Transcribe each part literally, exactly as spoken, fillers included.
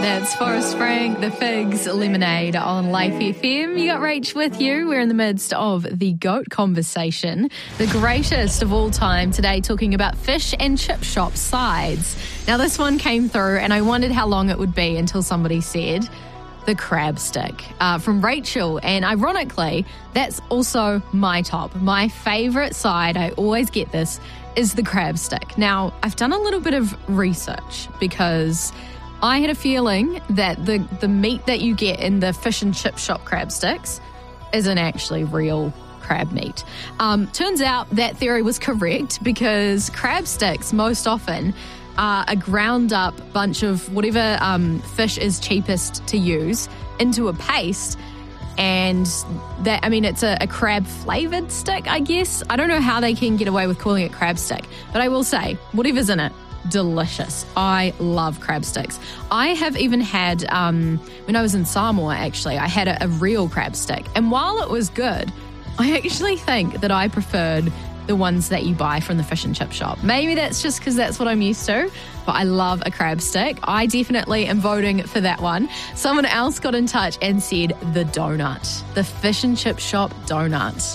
That's Forrest Frank, The Figs, Lemonade on Life F M. You got Rach with you. We're in the midst of the GOAT conversation, the greatest of all time today, talking about fish and chip shop sides. Now, this one came through and I wondered how long it would be until somebody said the crab stick uh, from Rachel. And ironically, that's also my top. My favourite side, I always get this, is the crab stick. Now, I've done a little bit of research because I had a feeling that the, the meat that you get in the fish and chip shop crab sticks isn't actually real crab meat. Um, turns out that theory was correct because crab sticks most often are a ground up bunch of whatever um, fish is cheapest to use into a paste. And that, I mean, it's a, a crab flavored stick, I guess. I don't know how they can get away with calling it crab stick, but I will say, whatever's in it, delicious. I love crab sticks. I have even had, um, when I was in Samoa, actually, I had a, a real crab stick. And while it was good, I actually think that I preferred the ones that you buy from the fish and chip shop. Maybe that's just because that's what I'm used to, but I love a crab stick. I definitely am voting for that one. Someone else got in touch and said the donut, the fish and chip shop donut.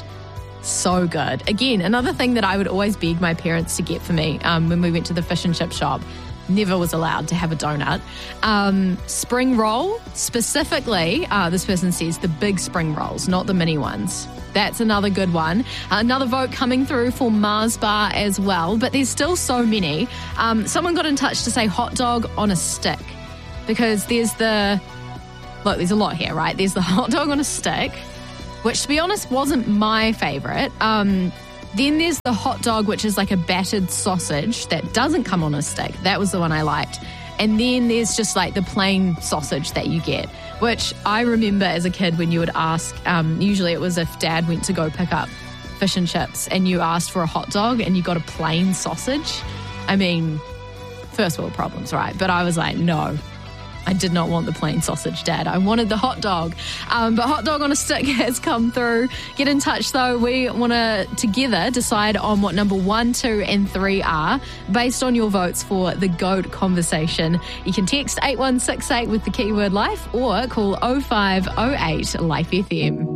So good. Again, another thing that I would always beg my parents to get for me um, when we went to the fish and chip shop. Never was allowed to have a donut. Um, spring roll, specifically, uh, this person says the big spring rolls, not the mini ones. That's another good one. Another vote coming through for Mars Bar as well, but there's still so many. Um, someone got in touch to say hot dog on a stick because there's the, look, there's a lot here, right? There's the hot dog on a stick, which to be honest wasn't my favourite. Um, then there's the hot dog, which is like a battered sausage that doesn't come on a stick. That was the one I liked. And then there's just like the plain sausage that you get, which I remember as a kid when you would ask, um, usually it was if Dad went to go pick up fish and chips and you asked for a hot dog and you got a plain sausage. I mean, first world problems, right? But I was like, no. I did not want the plain sausage, Dad. I wanted the hot dog. Um, but hot dog on a stick has come through. Get in touch, though. We want to together decide on what number one, two, and three are based on your votes for the GOAT conversation. You can text eight one six eight with the keyword life or call oh five oh eight Life F M.